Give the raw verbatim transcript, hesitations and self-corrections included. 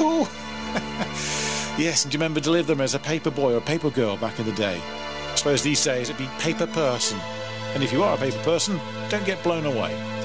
cool. Yes, and do you remember deliver them as a paper boy or a paper girl back in the day? I suppose these days it'd be paper person. And if you are a paper person, don't get blown away.